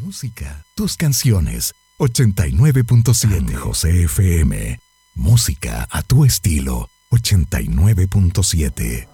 música, tus canciones. 89.7 José FM. Música a tu estilo. 89.7.